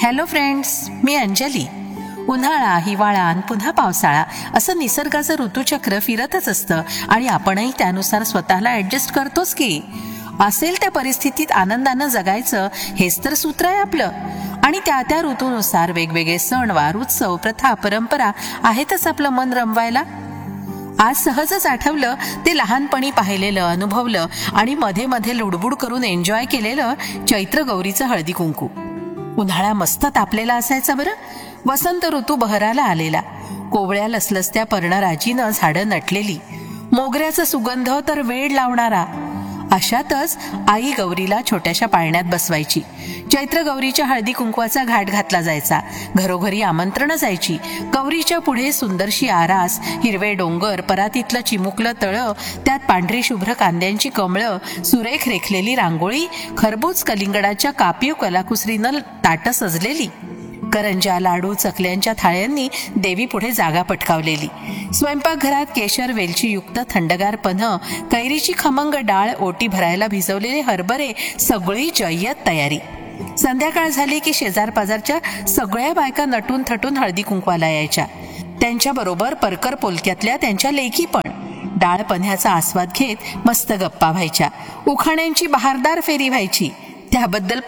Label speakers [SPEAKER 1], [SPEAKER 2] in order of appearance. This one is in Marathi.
[SPEAKER 1] हॅलो फ्रेंड्स, मी अंजली. उन्हाळा, हिवाळा आणि पुन्हा पावसाळा असं निसर्गाचं ऋतुचक्र फिरतच असतं आणि आपणही त्यानुसार स्वतःला ऍडजस्ट करतोच की. असेल त्या परिस्थितीत आनंदानं जगायचं हेच तर सूत्र आहे आपलं. आणि त्या त्या ऋतूनुसार वेगवेगळे सणवार, उत्सव, प्रथा, परंपरा आहेतच आपलं मन रमवायला. आज सहजच आठवलं ते लहानपणी पाहिलेलं, अनुभवलं आणि मध्ये मध्ये लुडबुड करून एन्जॉय केलेलं चैत्र गौरीचं हळदी कुंकू. उन्हाळा मस्त तापलेला असायचा बरं. वसंत ऋतू बहराला आलेला. कोवळ्या लसलसत्या पर्णराजीनं झाडं नटलेली. मोगऱ्याचा सुगंध तर वेड लावणारा. अशातच आई गौरीला छोट्याशा पाळण्यात बसवायची. चैत्र गौरीच्या हळदी कुंकवाचा घाट घातला जायचा. घरोघरी आमंत्रण जायची. गौरीच्या पुढे सुंदरशी आरास, हिरवे डोंगर, परातीतलं चिमुकलं तळं, त्यात पांढरी शुभ्र कांद्यांची कमळं, सुरेख रेखलेली रांगोळी, खरबूज कलिंगडाच्या कापीव कलाकुसरीनं ताटं सजलेली. करंजा, लाडू, चकल्यांच्या थाळ्यांनी देवी पुढे जागा पटकावलेली. स्वयंपाकघरात केशर, वेलची युक्त थंडगार पन्ह, कैरीची खमंग डाळ, ओटी भरायला भिजवलेले हरभरे, सगळी जय्यत तयारी. संध्याकाळ झाली की शेजार पाजारच्या सगळ्या बायका नटून थटून हळदी कुंकवाला यायच्या. त्यांच्याबरोबर परकर पोलक्यातल्या त्यांच्या लेकी पण. डाळ पन्ह्याचा आस्वाद घेत मस्त गप्पा व्हायच्या. उखाण्यांची बहारदार फेरी व्हायची. त्याबद्दल